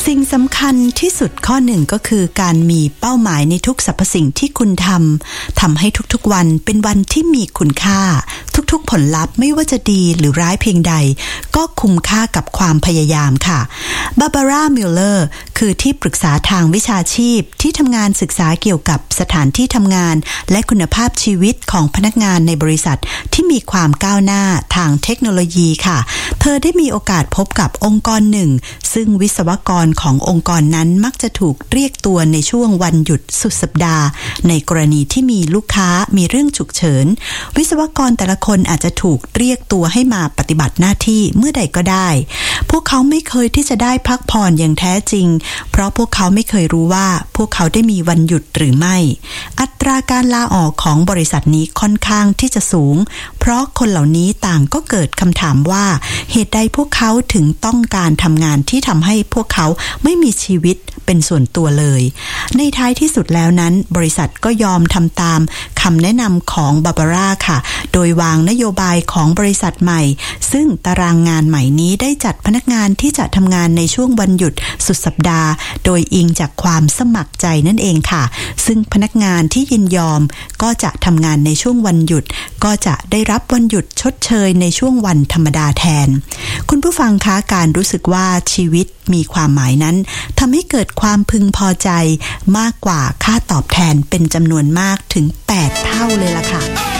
สิ่งสำคัญที่สุดข้อหนึ่งก็คือการมีเป้าหมายในทุกสรรพสิ่งที่คุณทำให้ทุกๆวันเป็นวันที่มีคุณค่าทุกๆผลลัพธ์ไม่ว่าจะดีหรือร้ายเพียงใดก็คุ้มค่ากับความพยายามค่ะบาบาร่ามิลเลอร์คือที่ปรึกษาทางวิชาชีพที่ทำงานศึกษาเกี่ยวกับสถานที่ทำงานและคุณภาพชีวิตของพนักงานในบริษัทที่มีความก้าวหน้าทางเทคโนโลยีค่ะเธอได้มีโอกาสพบกับองค์กรหนึ่งซึ่งวิศวกรขององค์กรนั้นมักจะถูกเรียกตัวในช่วงวันหยุดสุดสัปดาห์ในกรณีที่มีลูกค้ามีเรื่องฉุกเฉินวิศวกรแต่ละคนอาจจะถูกเรียกตัวให้มาปฏิบัติหน้าที่เมื่อใดก็ได้พวกเขาไม่เคยที่จะได้พักผ่อนอย่างแท้จริงเพราะพวกเขาไม่เคยรู้ว่าพวกเขาได้มีวันหยุดหรือไม่อัตราการลาออกของบริษัทนี้ค่อนข้างที่จะสูงเพราะคนเหล่านี้ต่างก็เกิดคำถามว่าเหตุใดพวกเขาถึงต้องการทำงานที่ทำให้พวกเขาไม่มีชีวิตเป็นส่วนตัวเลยในท้ายที่สุดแล้วนั้นบริษัทก็ยอมทำตามคำแนะนำของบาบาร่าค่ะโดยวางนโยบายของบริษัทใหม่ซึ่งตารางงานใหม่นี้ได้จัดพนักงานที่จะทำงานในช่วงวันหยุดสุดสัปดาห์โดยอิงจากความสมัครใจนั่นเองค่ะซึ่งพนักงานที่ยินยอมก็จะทำงานในช่วงวันหยุดก็จะได้รับวันหยุดชดเชยในช่วงวันธรรมดาแทนคุณผู้ฟังคะการรู้สึกว่าชีวิตมีความหมายนั้นทำให้เกิดความพึงพอใจมากกว่าค่าตอบแทนเป็นจำนวนมากถึง8 เท่าเลยล่ะค่ะ